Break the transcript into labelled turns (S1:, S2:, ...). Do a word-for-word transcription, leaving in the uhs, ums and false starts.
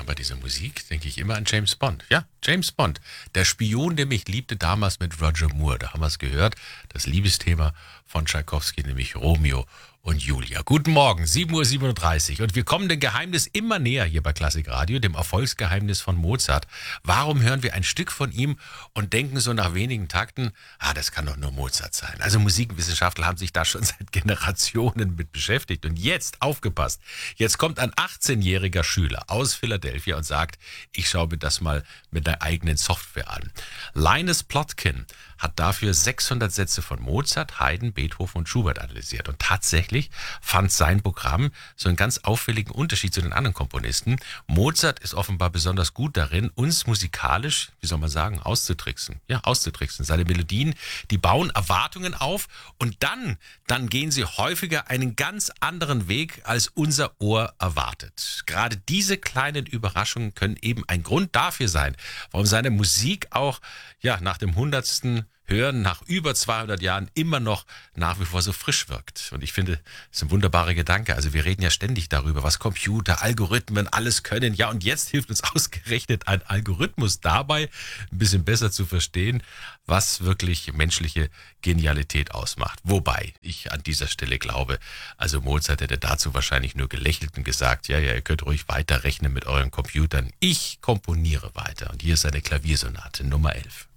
S1: bei dieser Musik denke ich immer an James Bond. Ja, James Bond. Der Spion, der mich liebte, damals mit Roger Moore. Da haben wir es gehört. Das Liebesthema von Tschaikowski, nämlich Romeo und Julia. Guten Morgen, sieben Uhr siebenunddreißig. Und wir kommen dem Geheimnis immer näher hier bei Klassik Radio, dem Erfolgsgeheimnis von Mozart. Warum hören wir ein Stück von ihm und denken so nach wenigen Takten, ah, das kann doch nur Mozart sein. Also Musikwissenschaftler haben sich da schon seit Generationen mit beschäftigt. Und jetzt, aufgepasst, jetzt kommt ein achtzehnjähriger Schüler aus Philadelphia und sagt, ich schaue mir das mal mit der eigenen Software an. Linus Plotkin hat dafür sechshundert Sätze von Mozart, Haydn, Beethoven und Schubert analysiert. Und tatsächlich fand sein Programm so einen ganz auffälligen Unterschied zu den anderen Komponisten. Mozart ist offenbar besonders gut darin, uns musikalisch, wie soll man sagen, auszutricksen. Ja, auszutricksen. Seine Melodien, die bauen Erwartungen auf und dann, dann gehen sie häufiger einen ganz anderen Weg, als unser Ohr erwartet. Gerade diese kleinen Überraschungen können eben ein Grund dafür sein, warum seine Musik auch ja nach dem hundertsten Hören nach über zweihundert Jahren immer noch nach wie vor so frisch wirkt. Und ich finde, das ist ein wunderbarer Gedanke. Also wir reden ja ständig darüber, was Computer, Algorithmen alles können. Ja, und jetzt hilft uns ausgerechnet ein Algorithmus dabei, ein bisschen besser zu verstehen, was wirklich menschliche Genialität ausmacht. Wobei ich an dieser Stelle glaube, also Mozart hätte dazu wahrscheinlich nur gelächelt und gesagt, ja, ja, ihr könnt ruhig weiterrechnen mit euren Computern. Ich komponiere weiter. Und hier ist eine Klaviersonate Nummer elf.